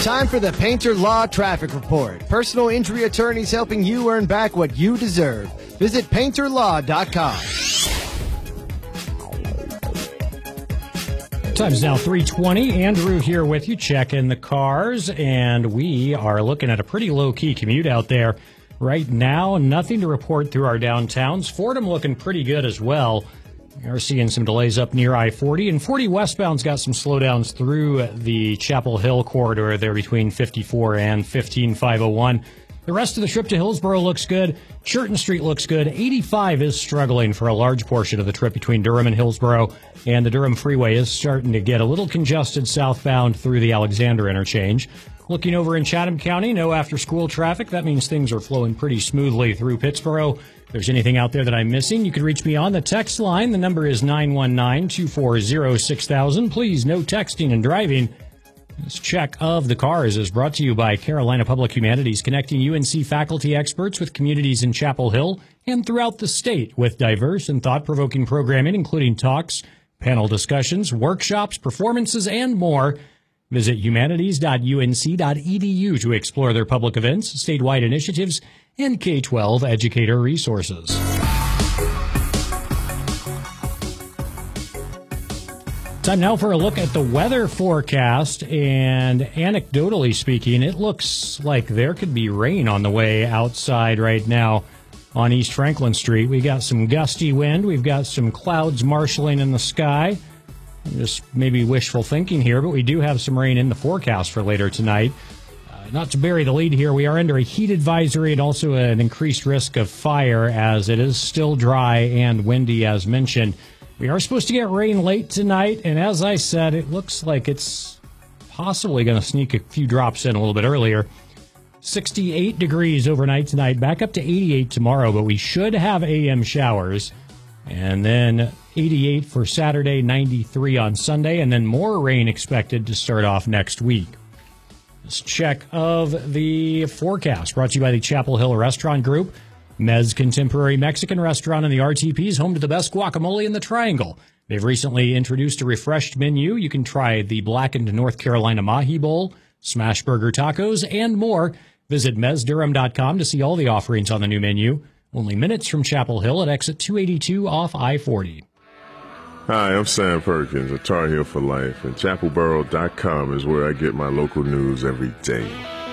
Time for the Painter Law Traffic Report. Personal injury attorneys helping you earn back what you deserve. Visit painterlaw.com. Time's now 3:20. Andrew here with you, checking the cars, and we are looking at a pretty low-key commute out there right now. Nothing to report through our downtowns. Fordham looking pretty good as well. We are seeing some delays up near I-40, and 40 westbound's got some slowdowns through the Chapel Hill corridor there between 54 and 15501. The rest of the trip to Hillsborough looks good. Churton Street looks good. 85 is struggling for a large portion of the trip between Durham and Hillsborough, and the Durham Freeway is starting to get a little congested southbound through the Alexander interchange. Looking over in Chatham County, no after-school traffic. That means things are flowing pretty smoothly through Pittsboro. If there's anything out there that I'm missing, you can reach me on the text line. The number is 919-240-6000. Please, no texting and driving. This check of the cars is brought to you by Carolina Public Humanities, connecting UNC faculty experts with communities in Chapel Hill and throughout the state with diverse and thought-provoking programming, including talks, panel discussions, workshops, performances, and more. Visit humanities.unc.edu to explore their public events, statewide initiatives, and K-12 educator resources. Time now for a look at the weather forecast, and anecdotally speaking, it looks like there could be rain on the way outside right now on East Franklin Street. We got some gusty wind. We've got some clouds marshaling in the sky. Just maybe wishful thinking here, but we do have some rain in the forecast for later tonight. Not to bury the lead here, we are under a heat advisory and also an increased risk of fire as it is still dry and windy as mentioned. We are supposed to get rain late tonight, and as I said, it looks like it's possibly going to sneak a few drops in a little bit earlier. 68 degrees overnight tonight, back up to 88 tomorrow, but we should have AM showers. And then 88 for Saturday, 93 on Sunday, and then more rain expected to start off next week. This check of the forecast brought to you by the Chapel Hill Restaurant Group. Mez Contemporary Mexican Restaurant in the RTP is home to the best guacamole in the Triangle. They've recently introduced a refreshed menu. You can try the blackened North Carolina Mahi Bowl, smash burger tacos, and more. Visit mezdurham.com to see all the offerings on the new menu. Only minutes from Chapel Hill at exit 282 off I-40. Hi, I'm Sam Perkins, a Tar Heel for life, and chapelboro.com is where I get my local news every day.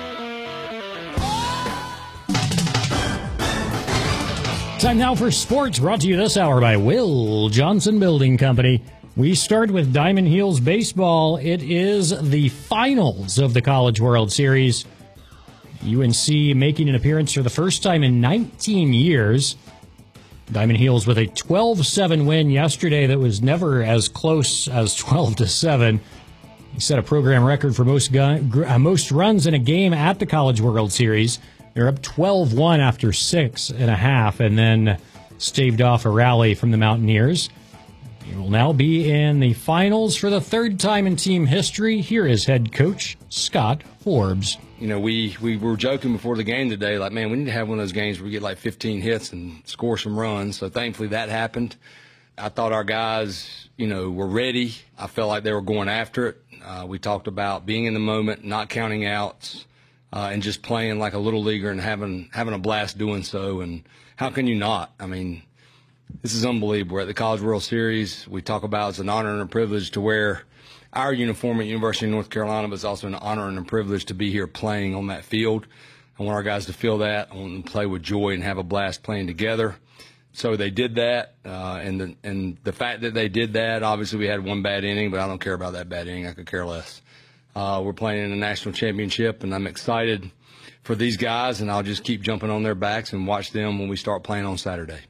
Time now for sports, brought to you this hour by Will Johnson Building Company. We start with Diamond Heels baseball. It is the finals of the College World Series. UNC making an appearance for the first time in 19 years. Diamond Heels with a 12-7 win yesterday that was never as close as 12-7. He set a program record for most runs in a game at the College World Series. They're up 12-1 after 6.5, and then staved off a rally from the Mountaineers. They will now be in the finals for the third time in team history. Here is head coach Scott Forbes. You know, we were joking before the game today, like, man, we need to have one of those games where we get like 15 hits and score some runs. So thankfully that happened. I thought our guys, were ready. I felt like they were going after it. We talked about being in the moment, not counting outs, and just playing like a little leaguer and having a blast doing so. And how can you not? I mean, this is unbelievable. We're at the College World Series. We talk about it's an honor and a privilege to wear our uniform at University of North Carolina, but it's also an honor and a privilege to be here playing on that field. I want our guys to feel that. I want them to play with joy and have a blast playing together. So they did that, and the fact that they did that, obviously we had one bad inning, but I don't care about that bad inning. I could care less. We're playing in a national championship, and I'm excited for these guys, and I'll just keep jumping on their backs and watch them when we start playing on Saturday.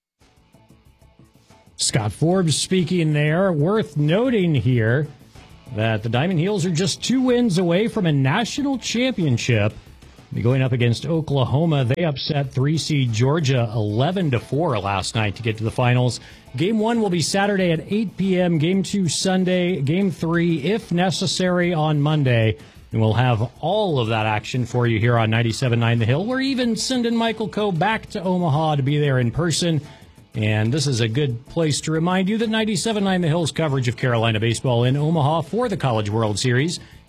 Scott Forbes speaking there. Worth noting here that the Diamond Heels are just 2 wins away from a national championship. Going up against Oklahoma, they upset 3-seed Georgia 11-4 last night to get to the finals. Game 1 will be Saturday at 8 p.m., Game 2 Sunday, Game 3, if necessary, on Monday. And we'll have all of that action for you here on 97.9 The Hill. We're even sending Michael Coe back to Omaha to be there in person. And this is a good place to remind you that 97.9 The Hill's coverage of Carolina baseball in Omaha for the College World Series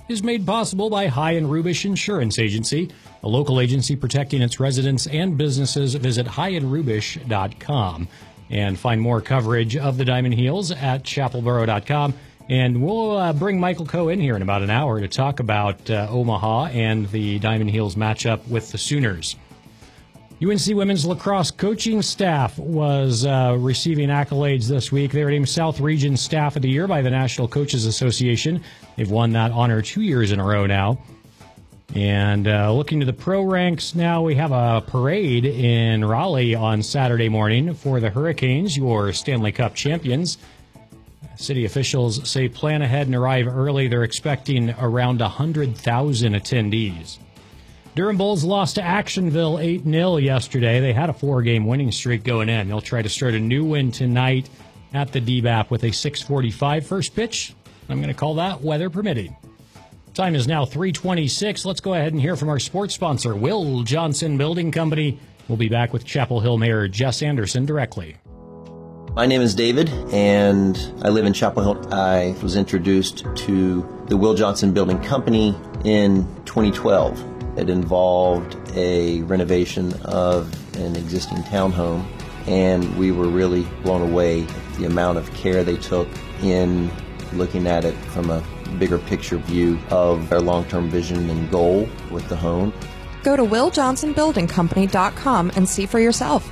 is made possible by High and Rubish Insurance Agency, a local agency protecting its residents and businesses. Visit highandrubish.com and find more coverage of the Diamond Heels at chapelboro.com. And we'll bring Michael Coe in here in about an hour to talk about Omaha and the Diamond Heels matchup with the Sooners. UNC women's lacrosse coaching staff was receiving accolades this week. They were named South Region Staff of the Year by the National Coaches Association. They've won that honor 2 years in a row now. And looking to the pro ranks now, we have a parade in Raleigh on Saturday morning for the Hurricanes, your Stanley Cup champions. City officials say plan ahead and arrive early. They're expecting around 100,000 attendees. Durham Bulls lost to Actionville 8-0 yesterday. They had a 4-game winning streak going in. They'll try to start a new win tonight at the DBAP with a 6:45 first pitch. I'm going to call that weather permitting. Time is now 3:26. Let's go ahead and hear from our sports sponsor, Will Johnson Building Company. We'll be back with Chapel Hill Mayor Jess Anderson directly. My name is David, and I live in Chapel Hill. I was introduced to the Will Johnson Building Company in 2012. It involved a renovation of an existing townhome, and we were really blown away at the amount of care they took in looking at it from a bigger picture view of their long-term vision and goal with the home. Go to WillJohnsonBuildingCompany.com and see for yourself.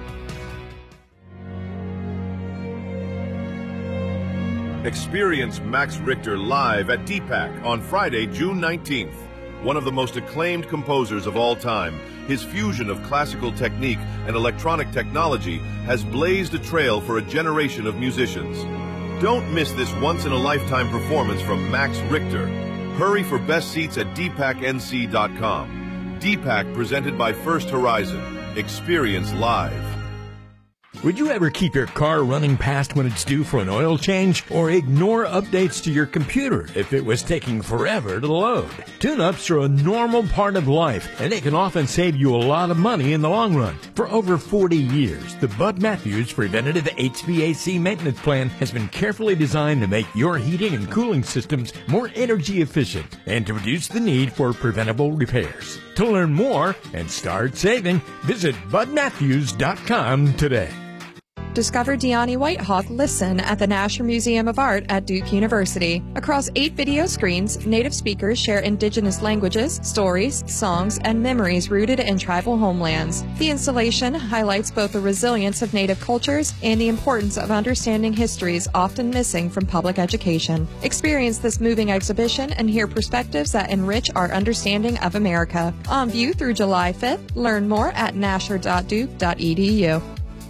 Experience Max Richter live at DPAC on Friday, June 19th. One of the most acclaimed composers of all time, his fusion of classical technique and electronic technology has blazed a trail for a generation of musicians. Don't miss this once-in-a-lifetime performance from Max Richter. Hurry for best seats at dpacnc.com. DPAC presented by First Horizon. Experience live. Would you ever keep your car running past when it's due for an oil change, or ignore updates to your computer if it was taking forever to load? Tune-ups are a normal part of life, and they can often save you a lot of money in the long run. For over 40 years, the Bud Matthews Preventative HVAC Maintenance Plan has been carefully designed to make your heating and cooling systems more energy efficient and to reduce the need for preventable repairs. To learn more and start saving, visit budmatthews.com today. Discover Deani Whitehawk Listen at the Nasher Museum of Art at Duke University. Across 8 video screens, native speakers share indigenous languages, stories, songs, and memories rooted in tribal homelands. The installation highlights both the resilience of native cultures and the importance of understanding histories often missing from public education. Experience this moving exhibition and hear perspectives that enrich our understanding of America. On view through July 5th. Learn more at nasher.duke.edu.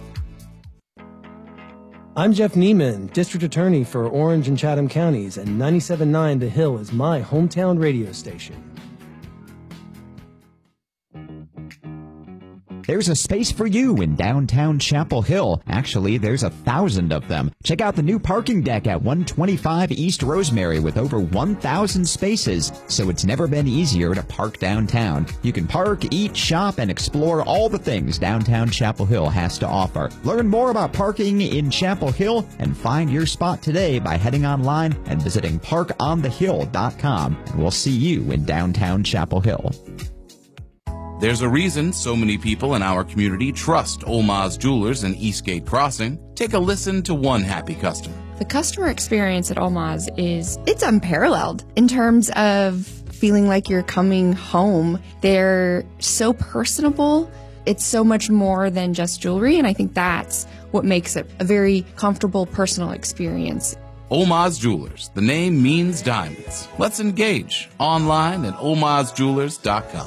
I'm Jeff Neiman, District Attorney for Orange and Chatham Counties, and 97.9 The Hill is my hometown radio station. There's a space for you in downtown Chapel Hill. Actually, there's 1,000 of them. Check out the new parking deck at 125 East Rosemary with over 1,000 spaces, so it's never been easier to park downtown. You can park, eat, shop, and explore all the things downtown Chapel Hill has to offer. Learn more about parking in Chapel Hill and find your spot today by heading online and visiting parkonthehill.com. And we'll see you in downtown Chapel Hill. There's a reason so many people in our community trust Olmaz Jewelers in Eastgate Crossing. Take a listen to one happy customer. The customer experience at Olmaz it's unparalleled in terms of feeling like you're coming home. They're so personable. It's so much more than just jewelry, and I think that's what makes it a very comfortable, personal experience. Olmaz Jewelers. The name means diamonds. Let's engage online at olmazjewelers.com.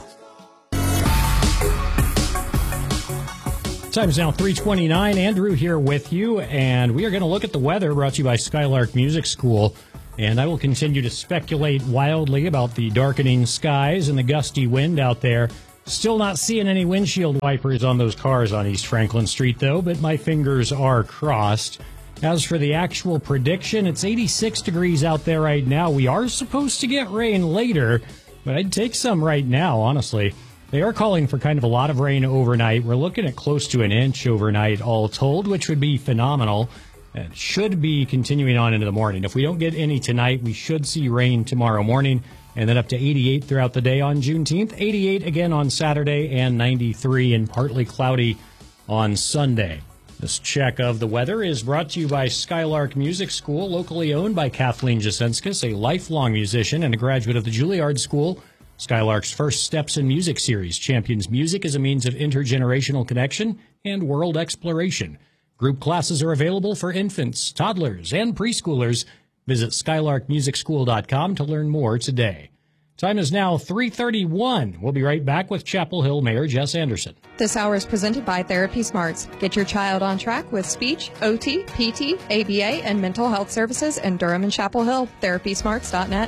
Time is now 3:29. Andrew here with you, and we are going to look at the weather brought to you by Skylark Music School. And I will continue to speculate wildly about the darkening skies and the gusty wind out there. Still not seeing any windshield wipers on those cars on East Franklin Street, though, but my fingers are crossed. As for the actual prediction, it's 86 degrees out there right now. We are supposed to get rain later, but I'd take some right now, honestly. They are calling for kind of a lot of rain overnight. We're looking at close to an inch overnight all told, which would be phenomenal. And it should be continuing on into the morning. If we don't get any tonight, we should see rain tomorrow morning, and then up to 88 throughout the day on Juneteenth, 88 again on Saturday, and 93 and partly cloudy on Sunday. This check of the weather is brought to you by Skylark Music School, locally owned by Kathleen Jasenskas, a lifelong musician and a graduate of the Juilliard School. Skylark's First Steps in Music series champions music as a means of intergenerational connection and world exploration. Group classes are available for infants, toddlers, and preschoolers. Visit skylarkmusicschool.com to learn more today. Time is now 3:31. We'll be right back with Chapel Hill Mayor Jess Anderson. This hour is presented by Therapy Smarts. Get your child on track with speech, OT, PT, ABA, and mental health services in Durham and Chapel Hill. TherapySmarts.net.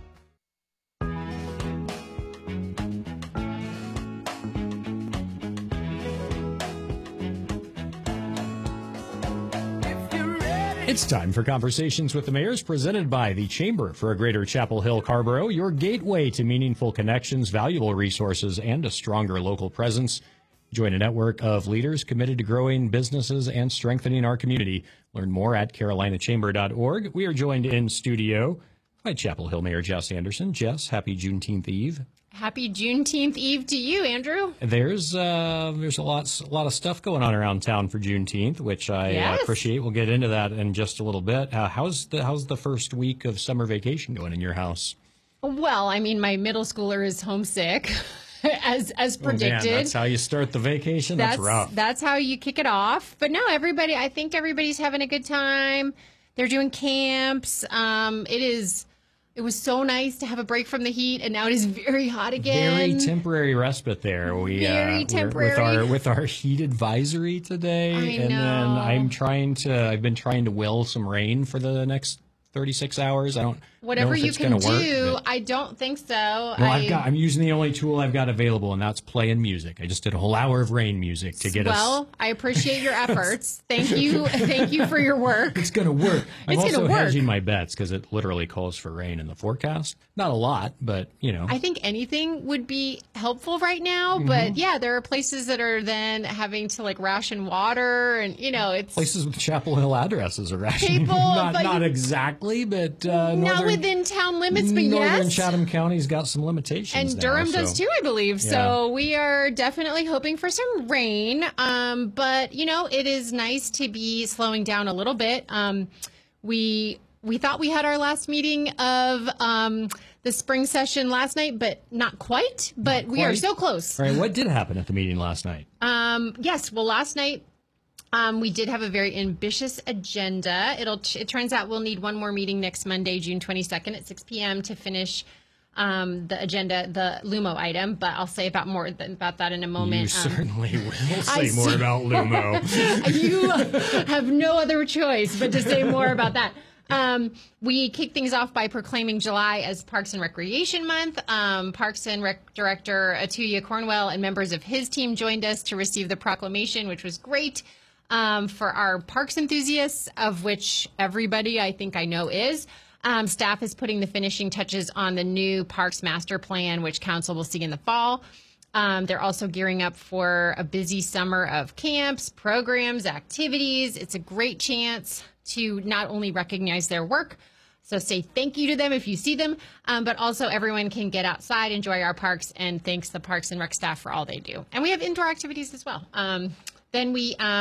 It's time for Conversations with the Mayors, presented by the Chamber for a Greater Chapel Hill Carrboro, your gateway to meaningful connections, valuable resources, and a stronger local presence. Join a network of leaders committed to growing businesses and strengthening our community. Learn more at carolinachamber.org. We are joined in studio by Chapel Hill Mayor Jess Anderson. Jess, happy Juneteenth Eve. Happy Juneteenth Eve to you, Andrew. There's a lot of stuff going on around town for Juneteenth, which I appreciate. We'll get into that in just a little bit. How's the first week of summer vacation going in your house? Well, I mean, my middle schooler is homesick, as predicted. Oh, man, that's how you start the vacation. That's rough. That's how you kick it off. But no, I think everybody's having a good time. They're doing camps. It was so nice to have a break from the heat, and now it is very hot again. Very temporary respite there. Very temporary. With our heat advisory today. I know. And then I've been trying to will some rain for the next 36 hours. I don't Whatever know if you it's can gonna do, work, I don't think so. No, I'm using the only tool I've got available, and that's playing music. I just did a whole hour of rain music to get us. Well, I appreciate your efforts. Thank you for your work. It's going to work. I'm also work. hedging my bets because it literally calls for rain in the forecast. Not a lot, but I think anything would be helpful right now. Mm-hmm. But yeah, there are places that are then having to ration water, and it's places with Chapel Hill addresses are rationing. Not exactly, but not within town limits. But Northern Chatham County's got some limitations, and now, Durham does too, I believe. Yeah. So we are definitely hoping for some rain. But it is nice to be slowing down a little bit. We thought we had our last meeting of the spring session last night, but not quite. But we are so close. All right, what did happen at the meeting last night? Yes, well, last night we did have a very ambitious agenda. It turns out we'll need one more meeting next Monday, June 22nd at 6 p.m. to finish the agenda, the LUMO item. But I'll say about that in a moment. You certainly will say more about LUMO. You have no other choice but to say more about that. We kicked things off by proclaiming July as Parks and Recreation Month. Parks and Rec Director Atuya Cornwell and members of his team joined us to receive the proclamation, which was great. For our parks enthusiasts, of which everybody I think I know is. Staff is putting the finishing touches on the new Parks Master Plan, which Council will see in the fall. They're also gearing up for a busy summer of camps, programs, activities. It's a great chance to not only recognize their work, so say thank you to them if you see them, but also everyone can get outside, enjoy our parks, and thanks the Parks and Rec staff for all they do. And we have indoor activities as well. Then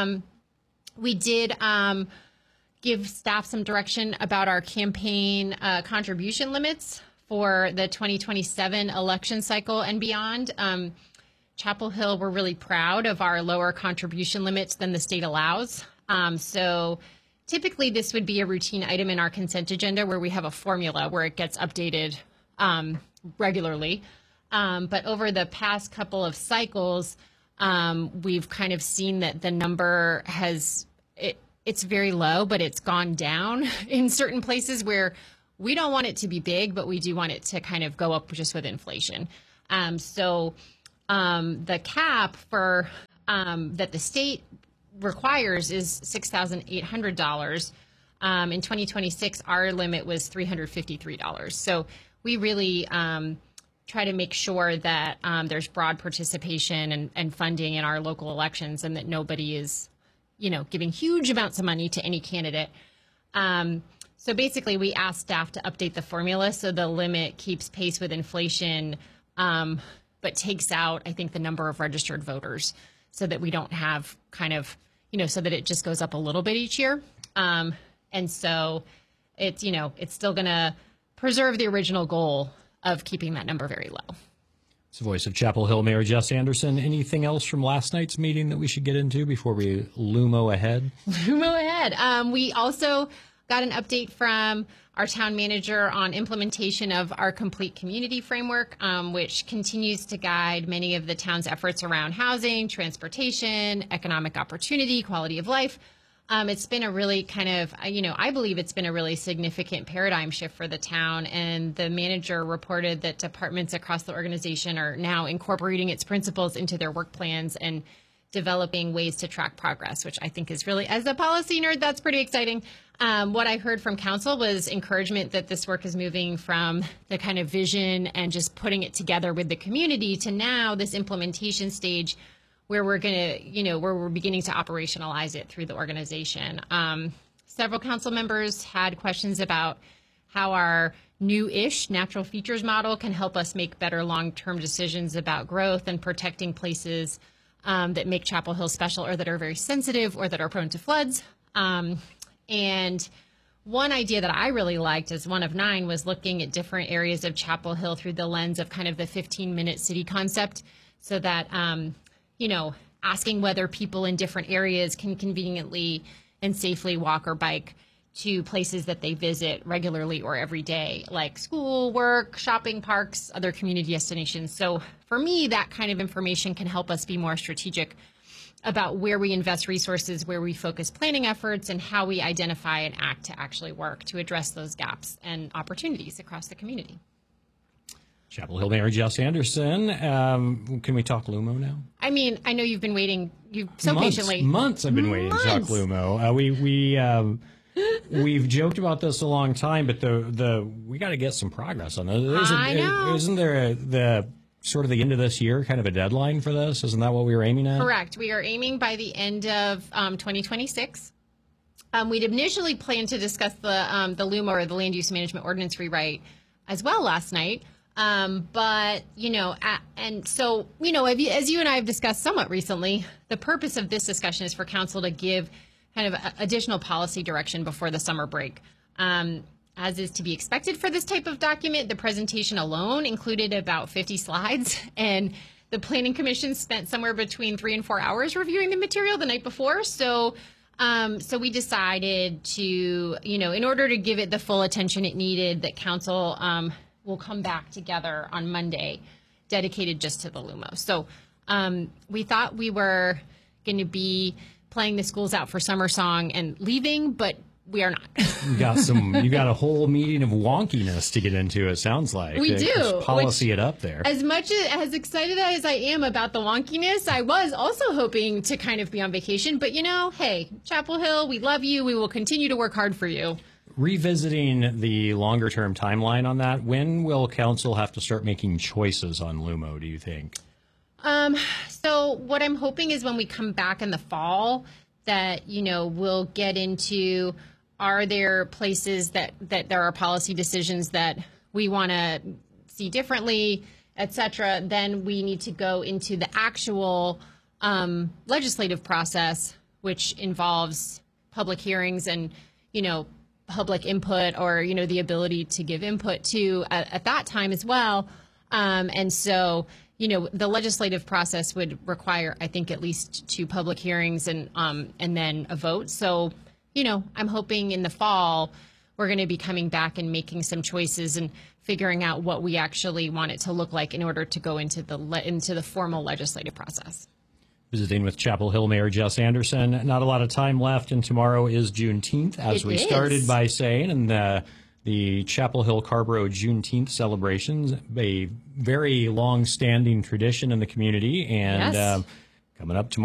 we did give staff some direction about our campaign contribution limits for the 2027 election cycle and beyond. Chapel Hill, we're really proud of our lower contribution limits than the state allows. So typically this would be a routine item in our consent agenda where we have a formula where it gets updated regularly. But over the past couple of cycles, we've kind of seen that the number it's very low, but it's gone down in certain places where we don't want it to be big, but we do want it to kind of go up just with inflation. So the cap for that the state requires is $6,800. In 2026, our limit was $353. So we really try to make sure that there's broad participation and funding in our local elections, and that nobody is giving huge amounts of money to any candidate. So basically, we asked staff to update the formula so the limit keeps pace with inflation, but takes out, I think, the number of registered voters so that we don't have so that it just goes up a little bit each year. And so it's still going to preserve the original goal of keeping that number very low. It's the voice of Chapel Hill Mayor Jess Anderson. Anything else from last night's meeting that we should get into before we Lumo ahead? Lumo ahead. We also got an update from our town manager on implementation of our complete community framework, which continues to guide many of the town's efforts around housing, transportation, economic opportunity, quality of life. It's been a really I believe it's been a really significant paradigm shift for the town. And the manager reported that departments across the organization are now incorporating its principles into their work plans and developing ways to track progress, which I think is really, as a policy nerd, that's pretty exciting. What I heard from council was encouragement that this work is moving from the kind of vision and just putting it together with the community to now this implementation stage where we're where we're beginning to operationalize it through the organization. Several council members had questions about how our new-ish natural features model can help us make better long-term decisions about growth and protecting places that make Chapel Hill special, or that are very sensitive, or that are prone to floods. And one idea that I really liked, as one of 9, was looking at different areas of Chapel Hill through the lens of kind of the 15-minute city concept, so that, asking whether people in different areas can conveniently and safely walk or bike to places that they visit regularly or every day, like school, work, shopping, parks, other community destinations. So for me, that kind of information can help us be more strategic about where we invest resources, where we focus planning efforts, and how we identify and act to actually work to address those gaps and opportunities across the community. Chapel Hill Mayor Jess Anderson. Can we talk Lumo now? I mean, I know you've been waiting. Patiently. Months I've been waiting to talk Lumo. We've joked about this a long time, but we got to get some progress on this. I know. Isn't there the sort of the end of this year kind of a deadline for this? Isn't that what we were aiming at? Correct. We are aiming by the end of 2026. We'd initially planned to discuss the LUMO, or the Land Use Management Ordinance rewrite, as well last night. But, and so, as you and I have discussed somewhat recently, the purpose of this discussion is for council to give kind of additional policy direction before the summer break. As is to be expected for this type of document, the presentation alone included about 50 slides, and the Planning Commission spent somewhere between 3 and 4 hours reviewing the material the night before. So we decided to, in order to give it the full attention it needed, that council will come back together on Monday, dedicated just to the LUMO. So we thought we were going to be playing the schools out for summer song and leaving, but we are not. You got a whole meeting of wonkiness to get into, it sounds like. We do. Just policy it up there. As much as excited as I am about the wonkiness, I was also hoping to kind of be on vacation. But, hey, Chapel Hill, we love you. We will continue to work hard for you. Revisiting the longer-term timeline on that, when will council have to start making choices on LUMO, do you think? So what I'm hoping is when we come back in the fall that, we'll get into, are there places that there are policy decisions that we want to see differently, et cetera. Then we need to go into the actual legislative process, which involves public hearings and, public input, or, the ability to give input to at that time as well. And so, the legislative process would require, I think, at least 2 public hearings and then a vote. So, I'm hoping in the fall we're going to be coming back and making some choices and figuring out what we actually want it to look like in order to go into the formal legislative process. Visiting with Chapel Hill Mayor Jess Anderson. Not a lot of time left, and tomorrow is Juneteenth, as we started by saying, and the Chapel Hill Carborough Juneteenth celebrations, a very long-standing tradition in the community, and coming up tomorrow.